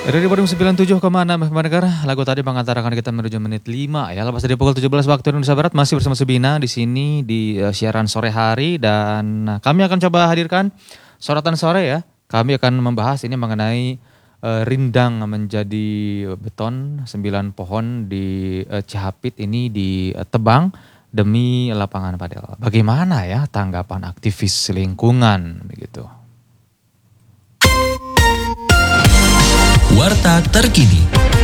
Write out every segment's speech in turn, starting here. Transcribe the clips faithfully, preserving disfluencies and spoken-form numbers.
Dari Bandung sembilan puluh tujuh koma enam F M, lagu tadi mengantarkan kita menuju menit lima ya. Lepas dari pukul tujuh belas waktu Indonesia Barat, masih bersama Subina di sini di uh, siaran sore hari, dan uh, kami akan coba hadirkan sorotan sore ya. Kami akan membahas ini mengenai uh, rindang menjadi beton sembilan pohon di uh, Cihapit ini ditebang demi lapangan padel. Bagaimana ya tanggapan aktivis lingkungan begitu? Warta terkini.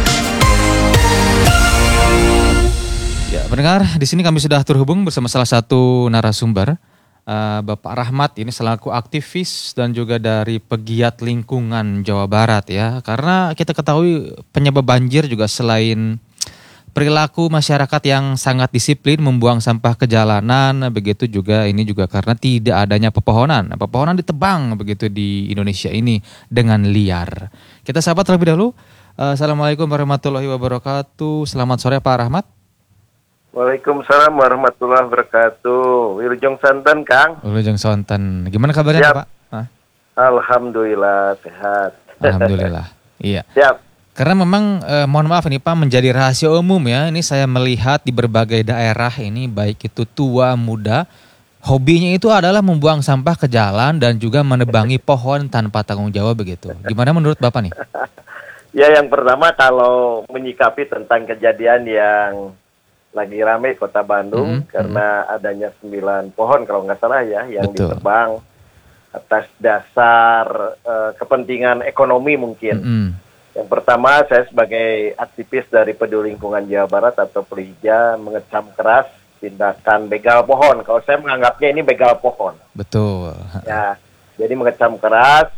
Ya, pendengar, di sini kami sudah terhubung bersama salah satu narasumber, uh, Bapak Rahmat, ini selaku aktivis dan juga dari pegiat lingkungan Jawa Barat ya. Karena kita ketahui penyebab banjir juga selain perilaku masyarakat yang sangat disiplin membuang sampah ke jalanan, begitu juga ini juga karena tidak adanya pepohonan. Pepohonan ditebang begitu di Indonesia ini dengan liar. Kita sahabat terlebih dahulu. Assalamualaikum warahmatullahi wabarakatuh. Selamat sore Pak Rahmat. Waalaikumsalam warahmatullahi wabarakatuh. Wilujeng Sonten, Kang. Wilujeng Sonten. Gimana kabarnya Siap. Pak? Hah? Alhamdulillah sehat. Alhamdulillah. Iya. Siap. Karena memang eh, mohon maaf ini Pak, menjadi rahasia umum ya. Ini saya melihat di berbagai daerah ini, baik itu tua muda, hobinya itu adalah membuang sampah ke jalan dan juga menebangi pohon tanpa tanggung jawab begitu. Gimana menurut Bapak nih? Ya, yang pertama kalau menyikapi tentang kejadian yang lagi ramai Kota Bandung, Mm-hmm. karena adanya sembilan pohon kalau nggak salah ya yang Betul. ditebang atas dasar uh, kepentingan ekonomi mungkin. Mm-hmm. Yang pertama, saya sebagai aktivis dari Peduli Lingkungan Jawa Barat atau PELIJA mengecam keras tindakan begal pohon. Kalau saya menganggapnya ini begal pohon. Betul. Ya, jadi mengecam keras,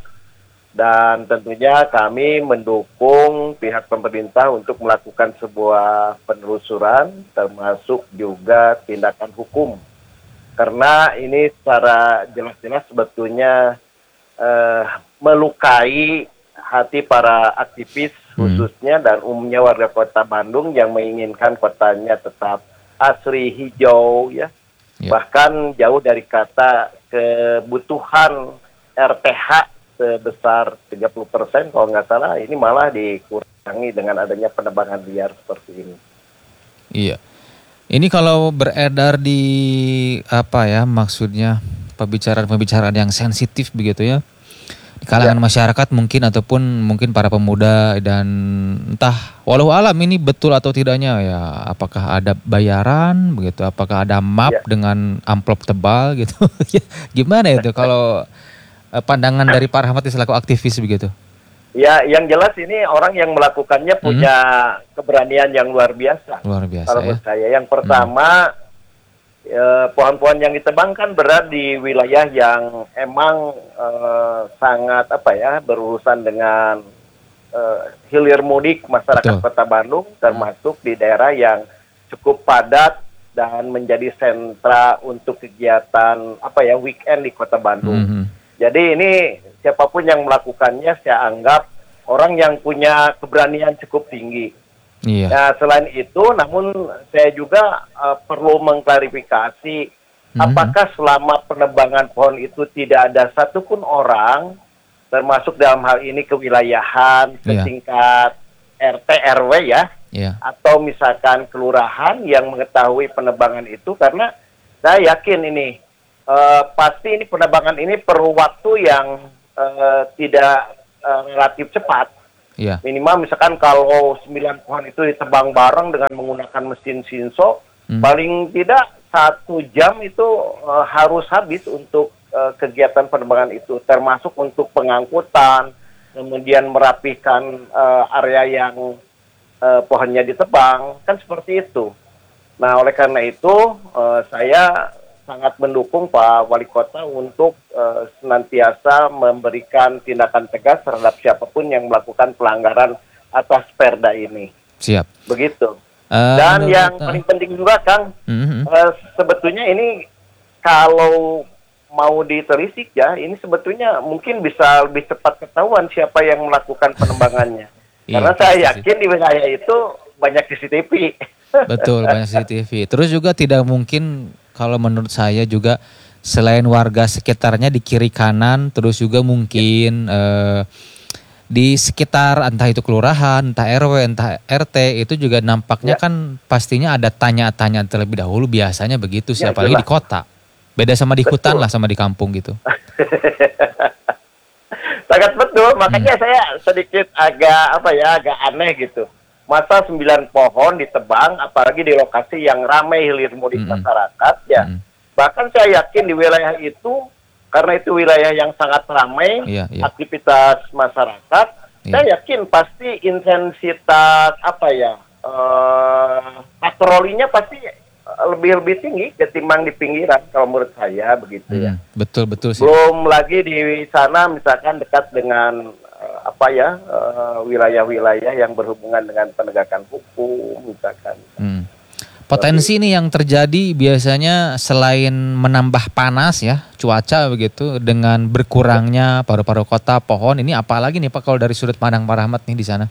dan tentunya kami mendukung pihak pemerintah untuk melakukan sebuah penelusuran termasuk juga tindakan hukum. Karena ini secara jelas-jelas sebetulnya eh, melukai hati para aktivis khususnya dan umumnya warga Kota Bandung yang menginginkan kotanya tetap asri hijau ya. Ya. Bahkan jauh dari kata kebutuhan R T H sebesar tiga puluh persen kalau nggak salah, ini malah dikurangi dengan adanya penebangan liar seperti ini. Iya. Ini kalau beredar di apa ya maksudnya pembicaraan-pembicaraan yang sensitif begitu ya. Di kalangan ya. Masyarakat mungkin ataupun mungkin para pemuda dan entah walau alam ini betul atau tidaknya ya, apakah ada bayaran begitu, apakah ada map ya. Dengan amplop tebal gitu. Gimana itu kalau pandangan dari Pak Rahmat selaku aktivis begitu? Ya, yang jelas ini orang yang melakukannya punya hmm. keberanian yang luar biasa. Luar biasa kalau ya. menurut saya, yang pertama hmm. Eh, pohon-pohon yang ditebang kan berada di wilayah yang emang eh, sangat apa ya berurusan dengan eh, hilir mudik masyarakat Betul. Kota Bandung, termasuk di daerah yang cukup padat dan menjadi sentra untuk kegiatan apa ya weekend di Kota Bandung. Mm-hmm. Jadi ini siapapun yang melakukannya saya anggap orang yang punya keberanian cukup tinggi. Iya. Nah, selain itu, namun saya juga uh, perlu mengklarifikasi mm-hmm. apakah selama penebangan pohon itu tidak ada satupun orang, termasuk dalam hal ini kewilayahan, ke yeah. tingkat R T R W ya, yeah. atau misalkan kelurahan yang mengetahui penebangan itu, karena saya yakin ini uh, pasti ini penebangan ini perlu waktu yang uh, tidak uh, relatif cepat. Yeah. Minimal misalkan kalau sembilan pohon itu ditebang bareng dengan menggunakan mesin Shinso, hmm. paling tidak satu jam itu uh, harus habis untuk uh, kegiatan penebangan itu, termasuk untuk pengangkutan, kemudian merapihkan uh, area yang uh, pohonnya ditebang, kan seperti itu. Nah, oleh karena itu uh, saya sangat mendukung Pak Wali Kota untuk uh, senantiasa memberikan tindakan tegas terhadap siapapun yang melakukan pelanggaran atas perda ini. Siap. Begitu. Uh, Dan menurut, yang uh, paling penting juga, Kang, uh-huh. uh, sebetulnya ini kalau mau ditelisik ya, ini sebetulnya mungkin bisa lebih cepat ketahuan siapa yang melakukan penembangannya. Karena iya, saya yakin di wilayah itu banyak C C T V. Betul, banyak C C T V. Terus juga tidak mungkin kalau menurut saya juga selain warga sekitarnya di kiri kanan, terus juga mungkin eh, di sekitar entah itu kelurahan, entah R W, entah R T itu juga nampaknya Ya. kan pastinya ada tanya-tanya terlebih dahulu, biasanya begitu sih, Ya, apalagi di jelas. kota. Beda sama di hutan Betul. lah sama di kampung gitu. Sangat betul, makanya Hmm. saya sedikit agak apa ya, agak aneh gitu. Masa sembilan pohon ditebang, apalagi di lokasi yang ramai hilir mudik Mm-mm. masyarakat ya. Mm-mm. Bahkan saya yakin di wilayah itu, karena itu wilayah yang sangat ramai, Iya, iya. aktivitas masyarakat, Iya. saya yakin pasti intensitas apa ya, eh, patrolinya pasti lebih lebih tinggi ketimbang di pinggiran kalau menurut saya begitu ya. Hmm, betul betul sih. Belum lagi di sana misalkan dekat dengan eh, apa ya eh, wilayah-wilayah yang berhubungan dengan penegakan hukum misalkan. Hmm. Potensi ini yang terjadi biasanya selain menambah panas ya cuaca begitu dengan berkurangnya paru-paru kota pohon, ini apalagi nih Pak kalau dari sudut pandang Pak Rahmat nih di sana?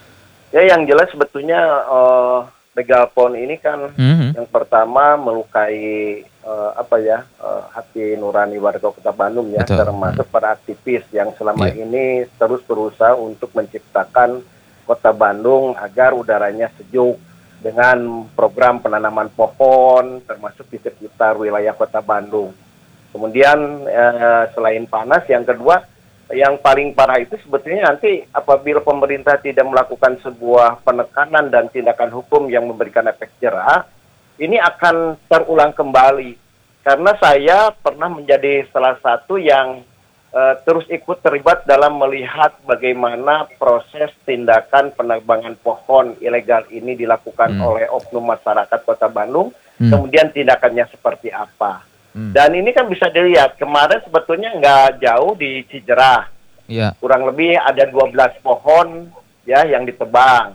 Ya yang jelas sebetulnya eh, begal pohon ini kan Mhm. yang pertama melukai eh, apa ya eh, hati nurani warga Kota Bandung ya, Betul. termasuk para aktivis yang selama Iya. ini terus berusaha untuk menciptakan Kota Bandung agar udaranya sejuk dengan program penanaman pohon termasuk di sekitar wilayah Kota Bandung. Kemudian eh, selain panas, yang kedua yang paling parah itu sebetulnya nanti apabila pemerintah tidak melakukan sebuah penekanan dan tindakan hukum yang memberikan efek jera, ini akan terulang kembali. Karena saya pernah menjadi salah satu yang eh, terus ikut terlibat dalam melihat bagaimana proses tindakan penebangan pohon ilegal ini dilakukan Hmm. oleh oknum masyarakat Kota Bandung, Hmm. kemudian tindakannya seperti apa. Hmm. Dan ini kan bisa dilihat, kemarin sebetulnya nggak jauh di Cijerah, Iya. kurang lebih ada dua belas pohon ya yang ditebang.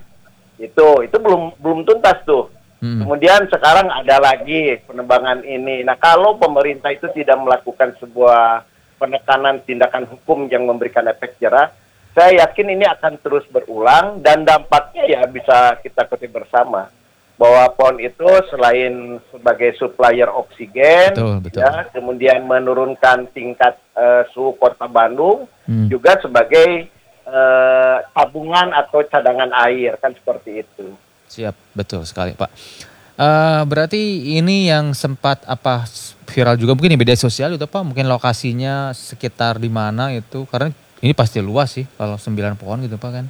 Itu itu belum belum tuntas tuh. Hmm. Kemudian sekarang ada lagi penebangan ini. Nah, kalau pemerintah itu tidak melakukan sebuah penekanan tindakan hukum yang memberikan efek jera, saya yakin ini akan terus berulang dan dampaknya ya bisa kita kutip bersama. Bahwa pohon itu selain sebagai supplier oksigen, Betul, betul. ya, kemudian menurunkan tingkat eh, suhu Kota Bandung, Hmm. juga sebagai eh, tabungan atau cadangan air, kan seperti itu. Siap, betul sekali Pak. Eh berarti ini yang sempat apa viral juga mungkin di media sosial itu Pak, mungkin lokasinya sekitar di mana itu, karena ini pasti luas sih kalau sembilan pohon gitu Pak kan.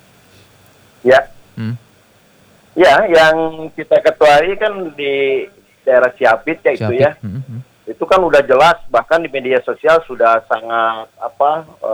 Ya, Hmm. ya, yang kita ketuai kan di daerah Ciapit ya itu Siapit. ya. Hmm, hmm. Itu kan udah jelas, bahkan di media sosial sudah sangat apa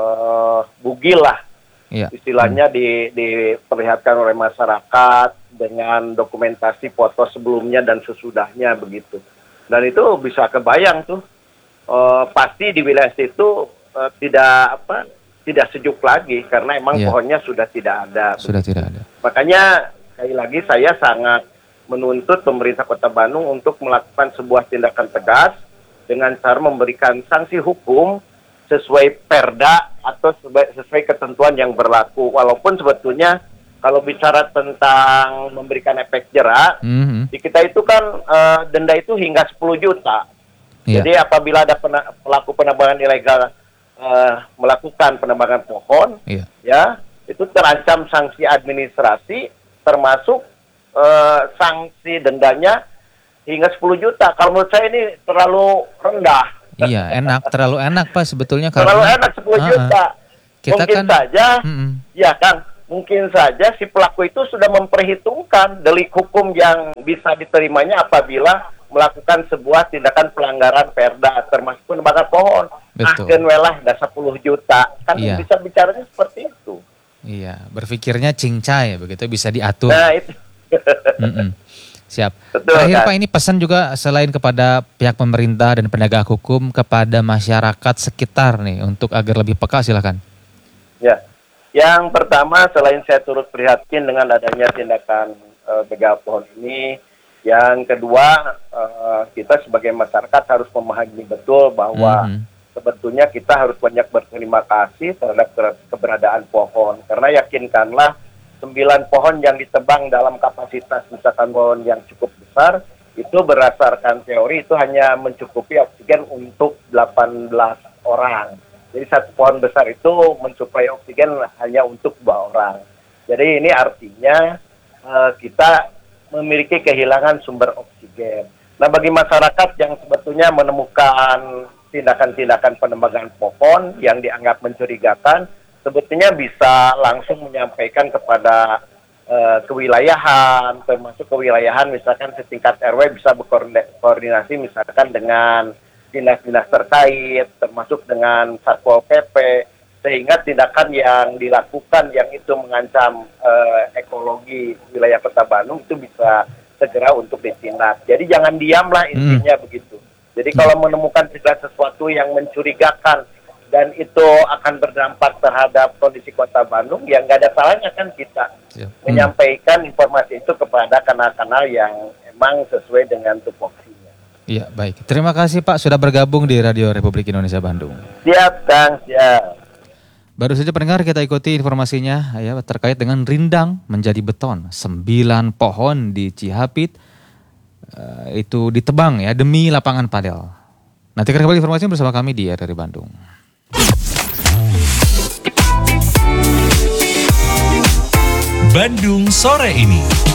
eh, bugil lah Iya. istilahnya di, diperlihatkan oleh masyarakat dengan dokumentasi foto sebelumnya dan sesudahnya begitu. Dan itu bisa kebayang tuh eh, pasti di wilayah situ eh, tidak apa tidak sejuk lagi karena emang Iya. pohonnya sudah tidak ada. Sudah tidak ada. Makanya sekali lagi saya sangat menuntut pemerintah Kota Bandung untuk melakukan sebuah tindakan tegas dengan cara memberikan sanksi hukum sesuai perda atau sesuai, sesuai ketentuan yang berlaku. Walaupun sebetulnya kalau bicara tentang memberikan efek jera, Hmm. di kita itu kan eh, denda itu hingga sepuluh juta. Iya. Jadi apabila ada pena- pelaku penebangan ilegal eh, melakukan penebangan pohon, Iya. ya itu terancam sanksi administrasi termasuk eh, sanksi dendanya hingga sepuluh juta. Kalau menurut saya ini terlalu rendah. Iya, enak, terlalu enak Pak sebetulnya Terlalu karena enak sepuluh Ah, ah. juta. Kita Mungkin kan- saja, Mm-mm. ya kan, mungkin saja si pelaku itu sudah memperhitungkan delik hukum yang bisa diterimanya apabila melakukan sebuah tindakan pelanggaran perda termasuk penebangan pohon. Betul. Ahkeun welah da sepuluh juta. Kan Iya. bisa bicaranya seperti itu. Iya, berpikirnya cincai begitu bisa diatur. Nah, itu. Mm-mm. Siap. Betul, Terakhir kan? Pak, ini pesan juga selain kepada pihak pemerintah dan penegak hukum kepada masyarakat sekitar nih untuk agar lebih peka, silakan. Ya, yang pertama selain saya turut prihatin dengan adanya tindakan uh, begal pohon ini, yang kedua eh, kita sebagai masyarakat harus memahami betul bahwa Mhm. sebetulnya kita harus banyak berterima kasih terhadap ke- keberadaan pohon, karena yakinkanlah sembilan pohon yang ditebang dalam kapasitas misalkan pohon yang cukup besar itu berdasarkan teori itu hanya mencukupi oksigen untuk delapan belas orang. Jadi satu pohon besar itu mensuplai oksigen hanya untuk dua orang. Jadi ini artinya uh, kita memiliki kehilangan sumber oksigen. Nah, bagi masyarakat yang sebetulnya menemukan tindakan-tindakan penebangan pohon yang dianggap mencurigakan, sebetulnya bisa langsung menyampaikan kepada uh, kewilayahan, termasuk kewilayahan misalkan setingkat R W bisa berkoordinasi misalkan dengan dinas-dinas terkait, termasuk dengan Satpol P P, sehingga tindakan yang dilakukan yang itu mengancam uh, ekologi wilayah Kota Bandung itu bisa segera untuk ditindak. Jadi jangan diamlah intinya hmm. begitu. Jadi kalau menemukan segala sesuatu yang mencurigakan dan itu akan berdampak terhadap kondisi Kota Bandung, ya nggak ada salahnya kan kita hmm. menyampaikan informasi itu kepada kanal-kanal yang emang sesuai dengan tupoksinya. Iya, baik. Terima kasih Pak sudah bergabung di Radio Republik Indonesia Bandung. Siap, Kang. Siap. Baru saja pendengar kita ikuti informasinya ya terkait dengan rindang menjadi beton. Sembilan pohon di Cihapit uh, itu ditebang ya demi lapangan padel. Nanti kembali informasinya bersama kami di R R I Bandung. Bandung sore ini.